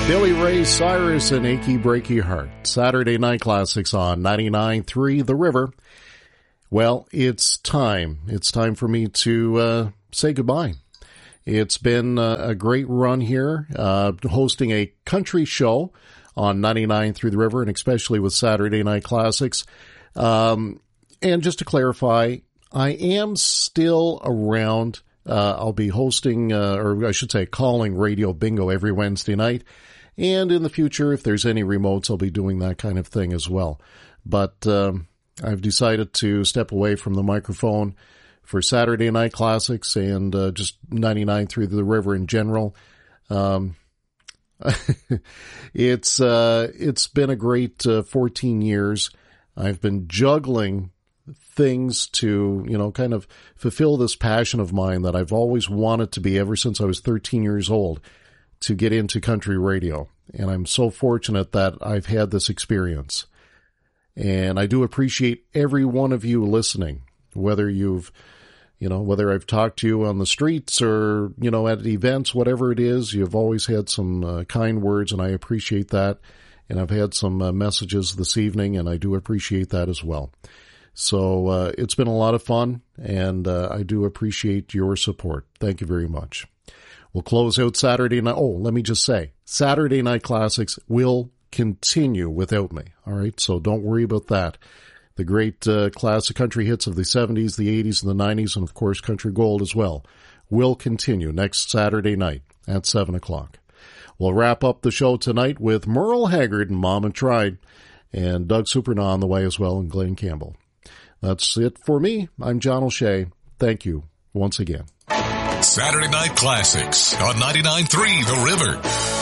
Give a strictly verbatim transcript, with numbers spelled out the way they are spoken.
Billy Ray Cyrus and Achy Breaky Heart. Saturday Night Classics on ninety-nine point three The River. Well, it's time. It's time for me to uh, say goodbye. It's been uh, a great run here, uh, hosting a country show on ninety-nine point three The River, and especially with Saturday Night Classics. Um, and just to clarify, I am still around. Uh, I'll be hosting, uh, or I should say calling Radio Bingo every Wednesday night. And in the future, if there's any remotes, I'll be doing that kind of thing as well. But um, I've decided to step away from the microphone for Saturday Night Classics and uh, just ninety-nine point three The River in general. Um, it's uh, it's been a great uh, fourteen years. I've been juggling things to, you know, kind of fulfill this passion of mine that I've always wanted to be ever since I was thirteen years old, to get into country radio. And I'm so fortunate that I've had this experience. And I do appreciate every one of you listening, whether you've, you know, whether I've talked to you on the streets or, you know, at events, whatever it is, you've always had some uh, kind words, and I appreciate that. And I've had some uh, messages this evening, and I do appreciate that as well. So uh, it's been a lot of fun, and uh, I do appreciate your support. Thank you very much. We'll close out Saturday night. Oh, let me just say, Saturday Night Classics will continue without me. All right, so don't worry about that. The great uh, classic country hits of the seventies, the eighties, and the nineties, and of course country gold as well, will continue next Saturday night at seven o'clock. We'll wrap up the show tonight with Merle Haggard and Mama Tried, and Doug Supernaw on the way as well, and Glenn Campbell. That's it for me. I'm John O'Shea. Thank you once again. Saturday Night Classics on ninety-nine point three The River.